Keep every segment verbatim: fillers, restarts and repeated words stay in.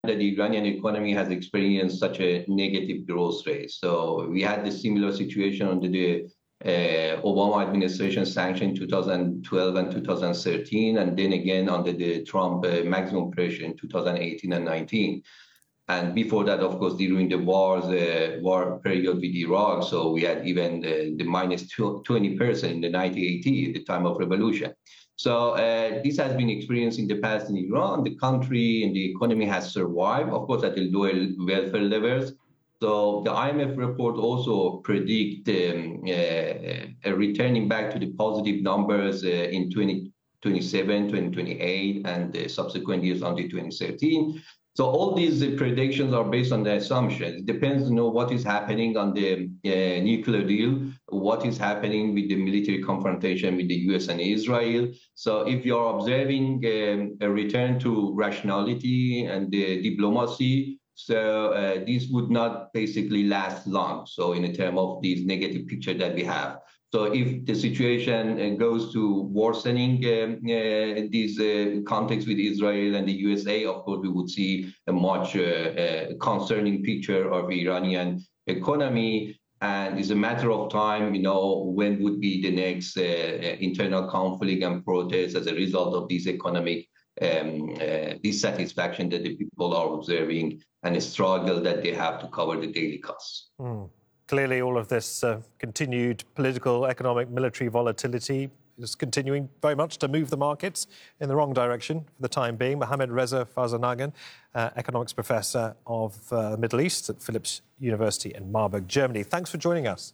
that the Iranian economy has experienced such a negative growth rate. So we had the similar situation under the uh, Obama administration sanction two thousand twelve and two thousand thirteen, and then again under the Trump uh, maximum pressure in two thousand eighteen and nineteen. And before that, of course, during the wars, uh, war period with Iraq, so we had even the, the minus twenty percent in the nineteen eighty, at the time of revolution. So uh, this has been experienced in the past in Iran. The country and the economy has survived, of course, at the lower welfare levels. So the I M F report also predict um, uh, a returning back to the positive numbers uh, in twenty twenty-seven, twenty twenty-eight, and the subsequent years until twenty thirteen. So all these uh, predictions are based on the assumptions. It depends, you know, what is happening on the uh, nuclear deal, what is happening with the military confrontation with the U S and Israel. So if you are observing um, a return to rationality and uh, diplomacy, so uh, this would not basically last long. So in a term of this negative picture that we have. So if the situation goes to worsening um, uh, this uh, context with Israel and the U S A, of course, we would see a much uh, uh, concerning picture of Iranian economy. And it's a matter of time, you know, when would be the next uh, internal conflict and protest as a result of this economic um, uh, dissatisfaction that the people are observing and a struggle that they have to cover the daily costs. Mm. Clearly, all of this uh, continued political, economic, military volatility is continuing very much to move the markets in the wrong direction for the time being. Mohammad Reza Farzanagan, uh, economics professor of uh, the Middle East at Philipps University in Marburg, Germany. Thanks for joining us.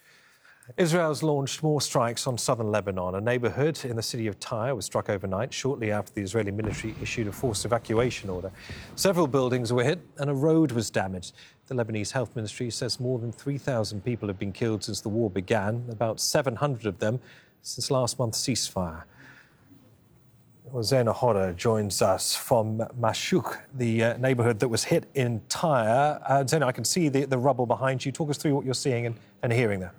Israel's launched more strikes on southern Lebanon. A neighbourhood in the city of Tyre was struck overnight, shortly after the Israeli military issued a forced evacuation order. Several buildings were hit and a road was damaged. The Lebanese Health Ministry says more than three thousand people have been killed since the war began, about seven hundred of them since last month's ceasefire. Well, Zaina Hodder joins us from Mashuk, the uh, neighbourhood that was hit in Tyre. Uh, Zaina, I can see the, the rubble behind you. Talk us through what you're seeing and, and hearing there.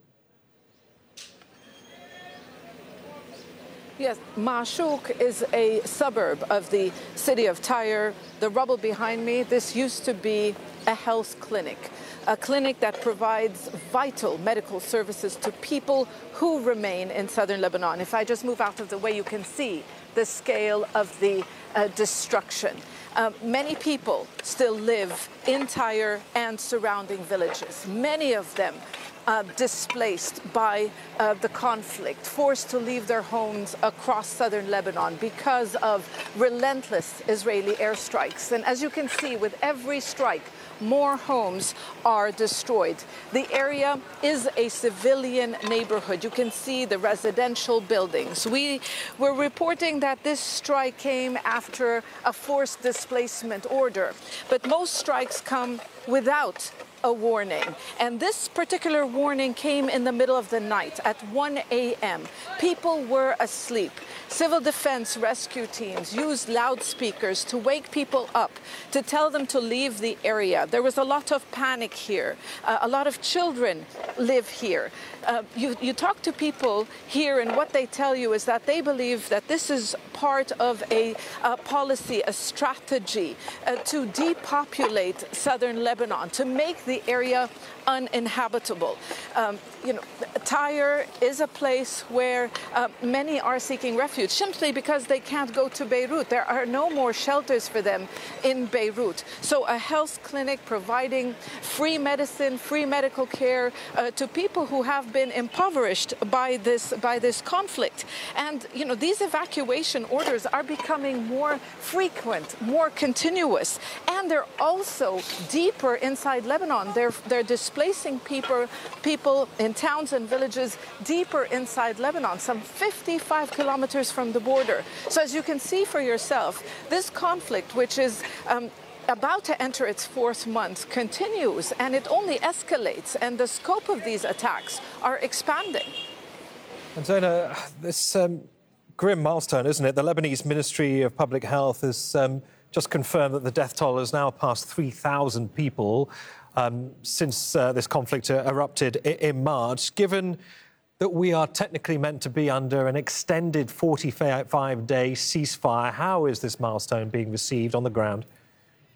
Yes, Mashuk is a suburb of the city of Tyre. The rubble behind me, this used to be a health clinic, a clinic that provides vital medical services to people who remain in southern Lebanon. If I just move out of the way, you can see the scale of the uh, destruction. Uh, many people still live in Tyre and surrounding villages, many of them Uh, displaced by uh, the conflict, forced to leave their homes across southern Lebanon because of relentless Israeli airstrikes. And as you can see, with every strike, more homes are destroyed. The area is a civilian neighborhood. You can see the residential buildings. We were reporting that this strike came after a forced displacement order, but most strikes come without a warning. And this particular warning came in the middle of the night at one a m People were asleep. Civil defense rescue teams used loudspeakers to wake people up, to tell them to leave the area. There was a lot of panic here. Uh, a lot of children live here. Uh, you, you talk to people here, and what they tell you is that they believe that this is part of a, a policy, a strategy uh, to depopulate southern Lebanon, to make the area uninhabitable. Um, you know, Tyre is a place where uh, many are seeking refuge simply because they can't go to Beirut. There are no more shelters for them in Beirut. So a health clinic providing free medicine, free medical care uh, to people who have been impoverished by this by this conflict. And you know, these evacuation orders are becoming more frequent, more continuous, and they're also deeper inside Lebanon. They're they're displacing people people in towns and villages deeper inside Lebanon, some fifty-five kilometers from the border. So as you can see for yourself, this conflict, which is um, about to enter its fourth month, continues, and it only escalates, and the scope of these attacks are expanding. And Zaina, this um, grim milestone, isn't it? The Lebanese Ministry of Public Health has um, just confirmed that the death toll has now passed three thousand people um, since uh, this conflict uh, erupted in March. Given that we are technically meant to be under an extended forty-five day ceasefire, how is this milestone being received on the ground?